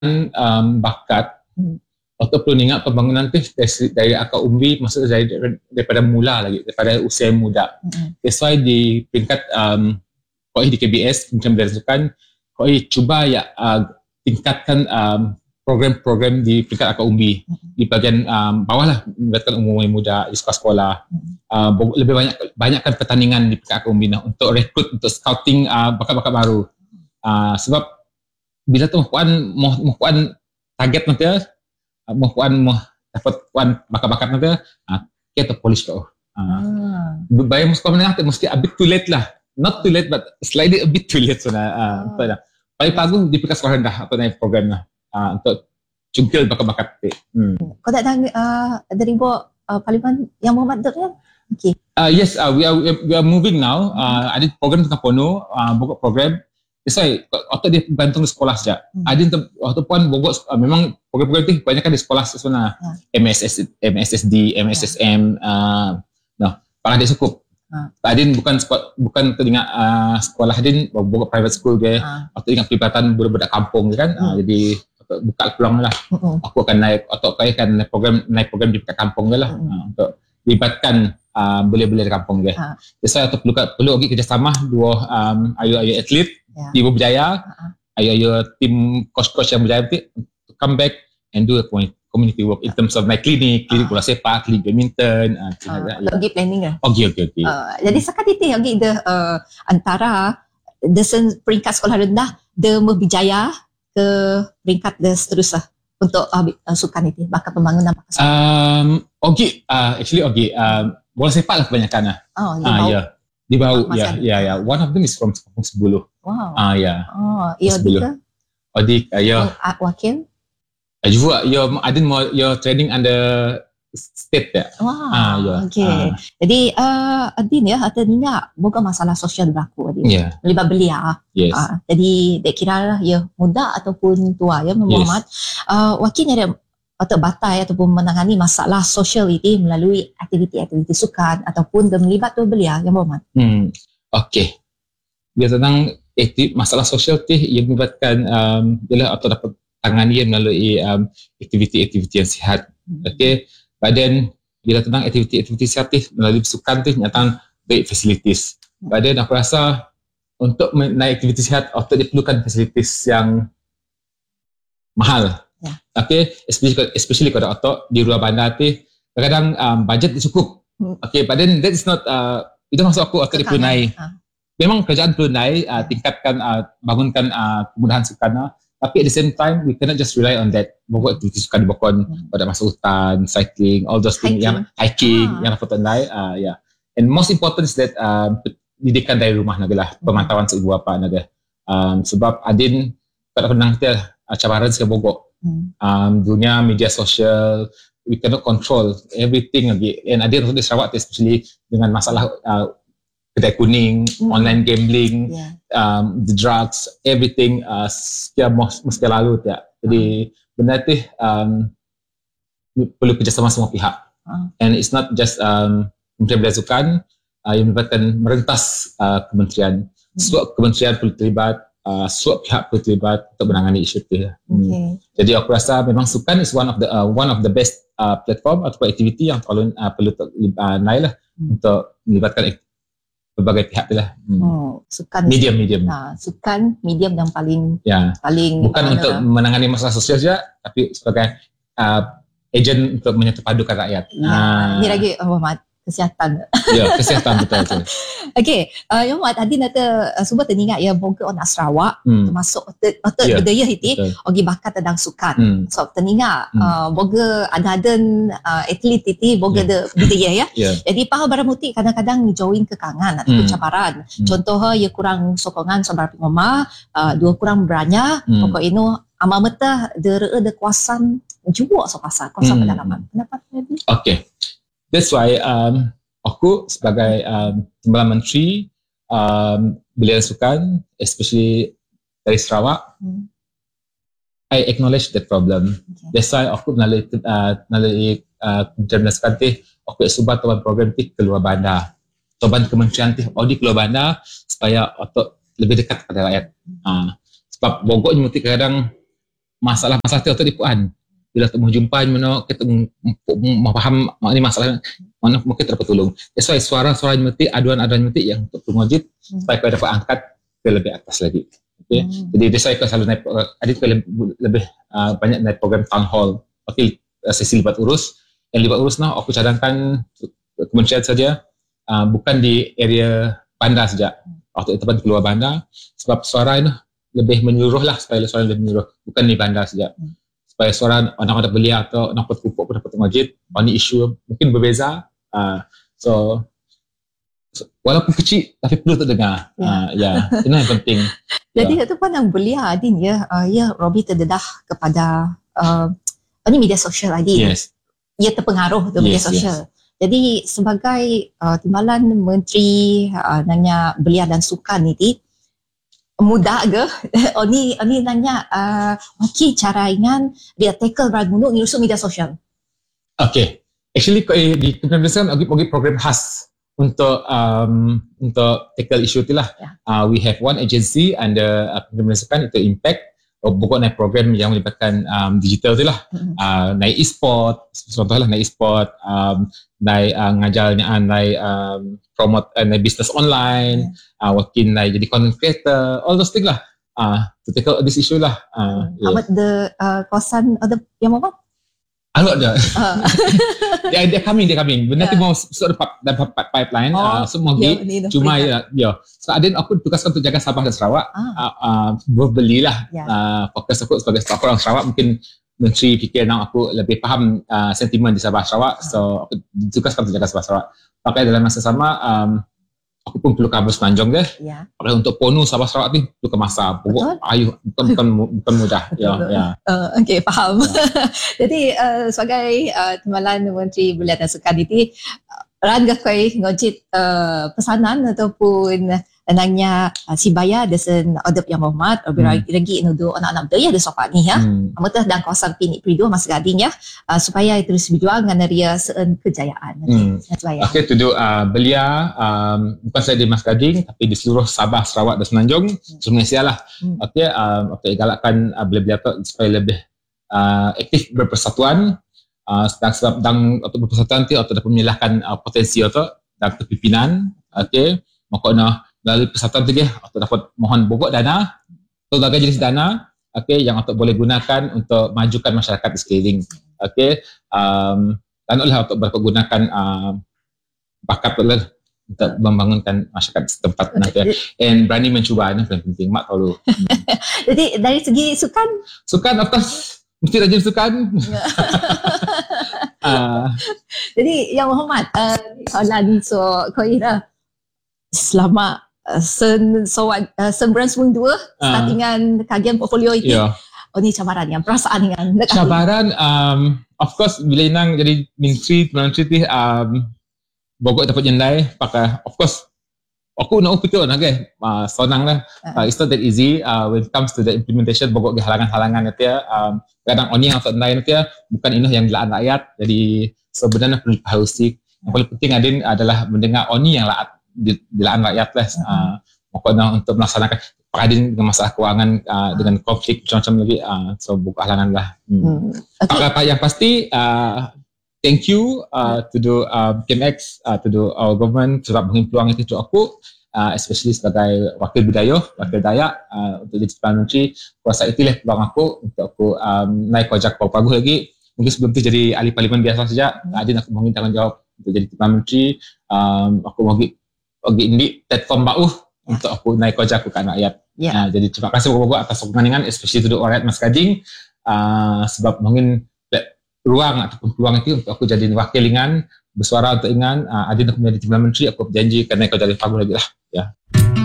bakat, atau perlu ingat pembangunan tu dari akar umbi, maksudnya daripada mula lagi, daripada usia muda. That's why di peringkat KOI di KBS, Kementerian Belia dan Sukan, KOI cuba tingkatkan program-program di peringkat akar umbi di bahagian bawah lah, melibatkan umum muda di sekolah-sekolah. Lebih banyakkan pertandingan di peringkat akar umbi untuk rekrut, untuk scouting bakat-bakat baru. Sebab bila tu mohon target nanti, mohon dapat bakat-bakat nanti, kita polish kau. Bayang sekolah menengah tu mesti a bit too late lah. Not too late, but slightly a bit too late sebenarnya. Paling bagus di peringkat sekolah rendah atau naik program lah. Untuk cungkil bakat-bakat. Kau tak tahu dari Parlimen Yang Berhormat tu kan? Okay. Yes, we are moving now. Ada program tengah penuh, Bogor program. That's why waktu dia gantung di sekolah saja. Ada waktu puan Bogor memang program-program tu kebanyakan di sekolah sebenarnya. MSSD, MSSM, parah dia cukup. Adin bukan teringat sekolah Adin Bogor private school dia. Waktu ingat pelibatan budak-budak kampung kan. Jadi buka peluang lah. Aku akan naik atau kau akan naik program di dekat kampung dia lah untuk libatkan boleh-boleh di kampung dia. Jadi saya perlu lagi kerjasama dua ayu-ayu atlet di berjaya, ayu-ayu tim coach-coach yang berjaya to come back and do a community work in terms of my clinic bola sepak, klinik badminton. Lagi planning lah. Okay. Jadi sekarang itu lagi antara peringkat sekolah rendah dia berjaya ke peringkat seterusnya untuk sukan itu, bakat pembangunan bakat sukan. Bola sepak lah kebanyakan lah. Di bawah. Ya. One of them is from Kampung Sebuluh. Wow. Odik, wakil. Juga, you're training under state ya. Wow. Okay. Jadi Adin ya, atau Nina bukan masalah sosial berlaku Adin. Melibat belia. Yes. Jadi dek kira ya muda ataupun tua ya Muhammad. Wakilnya ada atau batai ataupun menangani masalah sosial ini melalui aktiviti-aktiviti sukan ataupun melibat tu belia ya Muhammad. Okay. Dia tentang masalah sosial tu yang melibatkan atau dapat tangani melalui aktiviti-aktiviti yang sihat. Okay. Badan bila tentang aktiviti-aktiviti sihat melalui sukan tu nyata baik facilities. Badan aku rasa untuk menaik aktiviti sihat atau diperlukan facilities yang mahal. Okay, especially kalau otot di luar bandar tu kadang budget cukup. Okay, but then that is not itu maksud aku otot perlu naik. Memang kerajaan perlu naik, tingkatkan, bangunkan kemudahan sukan. Tapi at the same time, we cannot just rely on that. Bogor aktiviti sukan dibokon pada masa hutan, cycling, all those things yang hiking, yang dapat naik. And most important is that didikan dari rumah nagalah, pemantauan ibu bapa naga. Sebab Adin pada kenang kita cabaran sekali Bogor. Dunia media sosial, we cannot control everything lagi. And Adin untuk di Sarawak especially dengan masalah kedai kuning, online gambling, the drugs, everything mesti lalu tak. Jadi benda tu perlu kerjasama semua pihak. And it's not just Kementerian Belia dan Sukan yang melibatkan merentas kementerian. Semua kementerian perlu terlibat, semua pihak perlu terlibat untuk menangani isu itu. Jadi aku rasa memang sukan is one of the best platform atau aktiviti yang perlu naik lah untuk melibatkan berbagai pihak tu lah. Sukan medium. Sukan medium yang paling bukan untuk menangani masalah sosial saja, tapi sebagai ejen untuk menyatupadukan rakyat. Ini lagi Muhammad kesihatan. Kesihatan betul. Okey, Muhammad tadi nata semua teringat ya Bogor on Sarawak termasuk otot budaya itu ogi bakat tentang sukan. So teringat Bogor ada atlet itu Bogor ada budaya ya. Jadi Pak Baramuti kadang-kadang join kekangan atau cabaran. Contohnya ia kurang sokongan sabar pengomah, dua kurang beranya, pokok ini amal meta ada kuasan jua kuasan pedalaman. Kenapa tadi? Okey. That's why aku sebagai Timbalan Menteri Belia dan Sukan, especially dari Sarawak, I acknowledge that problem. That's why aku melalui Kementerian Belia dan Sukan aku subah tuan program tu keluar bandar. Tuan kementerian tu audit keluar bandar supaya untuk lebih dekat kepada rakyat. Sebab Bogor ni mesti kadang masalah-masalah tu dipuan. Bila temu jumpa mana kita memaham makna masalah mana mungkin dapat tolong. That's why suara-suara metik, aduan-aduan metik yang untuk pengojit supaya kau dapat angkat ke lebih atas lagi. Okay? Jadi that's why kau selalu naik, Adit kau lebih banyak naik program town hall. Okay, sesi libat urus. Yang libat urus aku cadangkan kementerian saja, bukan di area bandar saja. Waktu tempat di keluar bandar, sebab suara ini lebih menyeluruh lah, supaya suara lebih menyeluruh, bukan di bandar saja. Supaya suara orang ada belia atau orang pupuk pun dapat mengajit, ini isu mungkin berbeza. So walaupun kecil tapi perlu terdengar. Itu yang penting. Jadi itu pun yang belia Adin ya, Robi terdedah kepada ini media sosial Adin. Yes. Ia terpengaruh dengan media sosial. Yes. Jadi sebagai timbalan Menteri nanya belia dan sukan ini, mudah ke? Oni nanya mungkin cara ingan dia tackle berat gunung ngurus media sosial. Okay. Actually di Kementerian Pendidikan bagi program khas untuk tackle isu itu lah. We have one agency under Kementerian Pendidikan, itu Impact. Bukan naik program yang melibatkan digital tu lah. Naik e-sport, contohlah naik e-sport, naik ngajarnya, naik promote, naik business online, working naik jadi content creator, all those things lah. To tackle this issue lah. About the kawasan ada yang apa? Ada. Dia coming. Benda tu mau masuk dalam pipeline. Semua cuma So Adin aku tugaskan untuk jaga Sabah dan Sarawak. Belilah. Fokus aku sebagai staf orang Sarawak, mungkin Menteri fikir aku lebih faham sentimen di Sabah Sarawak. So aku tugaskan untuk jaga Sabah Sarawak. Pakai dalam masa sama aku pun perlu cover Semenanjung dia. Kalau untuk PONU Sabah Sarawak ni perlu ke masa pokok bukan mudah. Okey, faham. Jadi sebagai timbalan Menteri Belia dan Sukan ini, rangga kau ngojit pesanan ataupun nanya si baya desen odep yang hormat lagi nudu anak-anak budaya de sopak ni ya. Amatah dan kawasan Pinik Peridu Mas Gading ya, supaya terus berjuang dengan ria seun kejayaan. Okey, tuduh belia bukan saja di Mas Gading tapi di seluruh Sabah, Sarawak dan Semenanjung, seluruh Malaysia lah. Okey, untuk galakkan belia-belia tu supaya lebih aktif berpersatuan. Sebab dan untuk berpersatuan tu atau dapat menyelahkan potensi atau dan kepimpinan. Okey, makna melalui persatuan tu atau dapat mohon pokok dana, pelbagai jenis dana, okey, yang atau boleh gunakan untuk majukan masyarakat di sekeliling. Okey, dan oleh untuk dapat gunakan bakat untuk membangunkan masyarakat setempat nanti. And berani mencuba, ini paling penting. Mak tahu. Jadi dari segi sukan of course mesti rajin sukan. Jadi yang hormat, soalan kau ira selama sembulan sebelum 2 startingan kajian portfolio ini, ni cabaran yang perasaan yang cabaran of course bila inang jadi menteri Bogor dapat jendai pakai, of course aku nak fikir senang lah. It's not that easy when it comes to the implementation. Bogor halangan-halangan nanti kadang oni yang tak naik nanti bukan inoh yang dilaan rakyat, jadi sebenarnya perlu dipahusi. Yang paling penting Adin adalah mendengar oni yang dilaan rakyat lah. Pokoknya untuk melaksanakan Adin dengan masalah kewangan dengan konflik macam-macam lagi, so buka halangan lah. Okay. Yang pasti thank you to the KMX, to the our government sebab beri peluang itu untuk aku, especially sebagai wakil budaya, wakil Dayak untuk jadi Perdana Menteri. Kuasa itulah peluang aku untuk aku naik wajah bagus lagi. Mungkin sebelum itu jadi ahli parlimen biasa saja. Adin aku mohon tanggungjawab untuk jadi Perdana Menteri. Aku mohon ini platform baru untuk aku naik wajah aku ke rakyat. Jadi terima kasih bapak-bapak atas sokongan, especially to the rakyat Mas Gading, sebab mungkin ruang ataupun peluang itu untuk aku jadi wakil ingan, bersuara untuk ingan. Adin aku menjadi Perdana Menteri, aku berjanji akan naik wajah bagus lagi lah.